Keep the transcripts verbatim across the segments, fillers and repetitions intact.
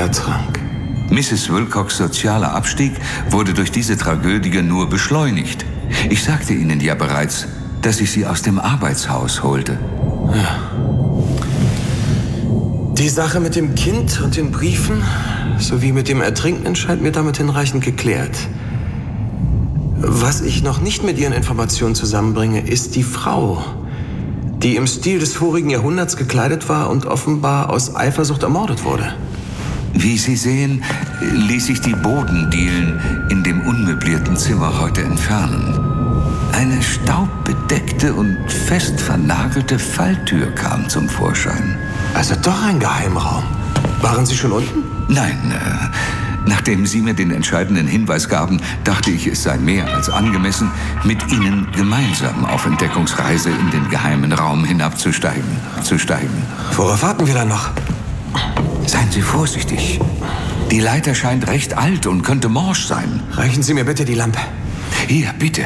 ertrank. Misses Wilcox' sozialer Abstieg wurde durch diese Tragödie nur beschleunigt. Ich sagte Ihnen ja bereits, dass ich sie aus dem Arbeitshaus holte. Ja. Die Sache mit dem Kind und den Briefen sowie mit dem Ertrinken scheint mir damit hinreichend geklärt. Was ich noch nicht mit Ihren Informationen zusammenbringe, ist die Frau, die im Stil des vorigen Jahrhunderts gekleidet war und offenbar aus Eifersucht ermordet wurde. Wie Sie sehen, ließ sich die Bodendielen in dem unmöblierten Zimmer heute entfernen. Eine staubbedeckte und fest vernagelte Falltür kam zum Vorschein. Also doch ein Geheimraum. Waren Sie schon unten? Nein, äh, nachdem Sie mir den entscheidenden Hinweis gaben, dachte ich, es sei mehr als angemessen, mit Ihnen gemeinsam auf Entdeckungsreise in den geheimen Raum hinabzusteigen. Zu steigen. Worauf warten wir dann noch? Seien Sie vorsichtig. Die Leiter scheint recht alt und könnte morsch sein. Reichen Sie mir bitte die Lampe. Hier, bitte.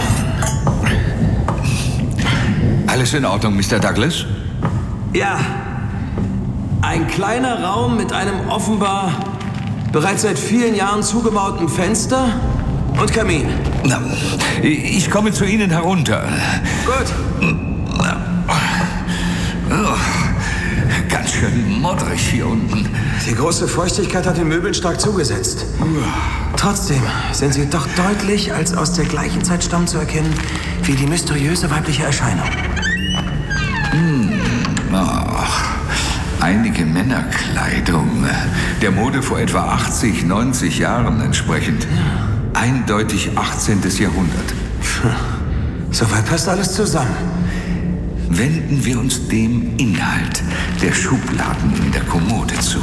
Alles in Ordnung, Mister Douglas? Ja. Ein kleiner Raum mit einem offenbar bereits seit vielen Jahren zugemauerten Fenster und Kamin. Na, ich komme zu Ihnen herunter. Gut. Oh, ganz schön modrig hier unten. Die große Feuchtigkeit hat den Möbeln stark zugesetzt. Trotzdem sind sie doch deutlich als aus der gleichen Zeit stammen zu erkennen wie die mysteriöse weibliche Erscheinung. Hm. Ach, einige Männerkleidung. Der Mode vor etwa achtzig, neunzig Jahren entsprechend. Ja. Eindeutig achtzehnten. Jahrhundert. Soweit passt alles zusammen. Wenden wir uns dem Inhalt der Schubladen in der Kommode zu.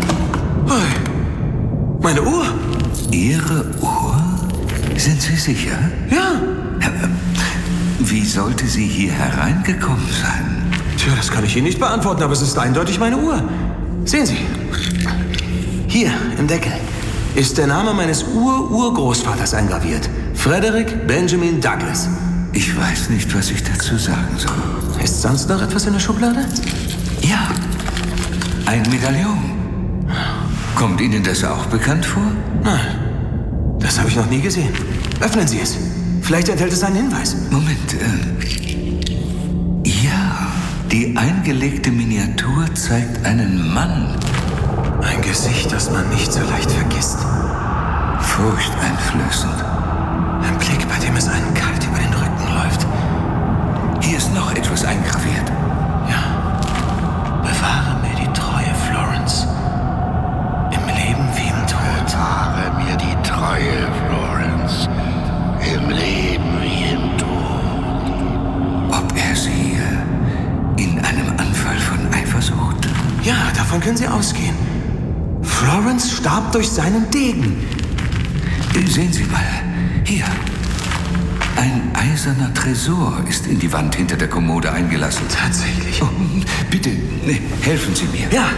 Hey, meine Uhr? Ihre Uhr? Sind Sie sicher? Ja. Wie sollte sie hier hereingekommen sein? Tja, das kann ich Ihnen nicht beantworten, aber es ist eindeutig meine Uhr. Sehen Sie. Hier im Deckel ist der Name meines Ur-Urgroßvaters eingraviert. Frederick Benjamin Douglas. Ich weiß nicht, was ich dazu sagen soll. Ist sonst noch etwas in der Schublade? Ja, ein Medaillon. Kommt Ihnen das auch bekannt vor? Nein, das habe ich noch nie gesehen. Öffnen Sie es. Vielleicht enthält es einen Hinweis. Moment. Äh, ja, die eingelegte Miniatur zeigt einen Mann. Ein Gesicht, das man nicht so leicht vergisst. Furchteinflößend. Ein Blick, bei dem es einen kalt über den Rücken läuft. Hier ist noch etwas eingraviert. Ja. Bewahre mir die Treue, Florence. Im Leben wie im Tod. Bewahre mir die Treue, Florence. Im Leben wie im Tod. Ob er sie in einem Anfall von Eifersucht? Ja, davon können Sie ausgehen. Florence starb durch seinen Degen. Sehen Sie mal. Hier. Ein eiserner Tresor ist in die Wand hinter der Kommode eingelassen. Tatsächlich. Oh, bitte, helfen Sie mir. Ja.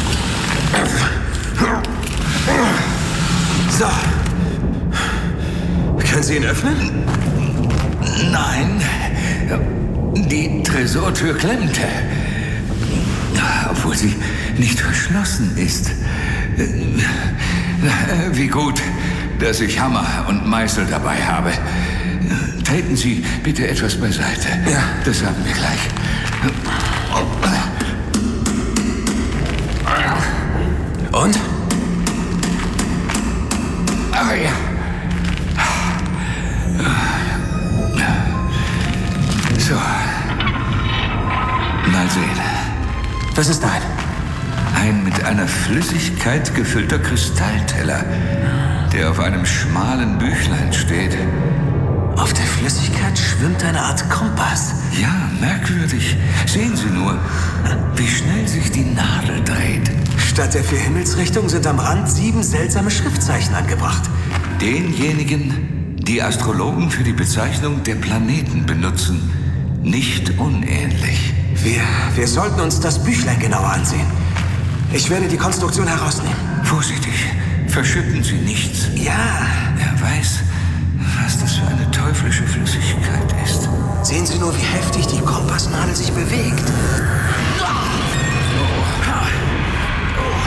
So. Können Sie ihn öffnen? Nein. Die Tresortür klemmte. Obwohl sie nicht verschlossen ist. Wie gut, dass ich Hammer und Meißel dabei habe. Treten Sie bitte etwas beiseite. Ja. Das haben wir gleich. Und? Ah ja. So. Mal sehen. Was ist ein? Ein mit einer Flüssigkeit gefüllter Kristallteller, der auf einem schmalen Büchlein steht. Auf der Flüssigkeit schwimmt eine Art Kompass. Ja, merkwürdig. Sehen Sie nur, wie schnell sich die Nadel dreht. Statt der vier Himmelsrichtungen sind am Rand sieben seltsame Schriftzeichen angebracht. Denjenigen, die Astrologen für die Bezeichnung der Planeten benutzen, nicht unähnlich. Wir, wir sollten uns das Büchlein genauer ansehen. Ich werde die Konstruktion herausnehmen. Vorsichtig, verschütten Sie nichts. Ja. Wer weiß, was das für eine teuflische Flüssigkeit ist. Sehen Sie nur, wie heftig die Kompassnadel sich bewegt. Oh.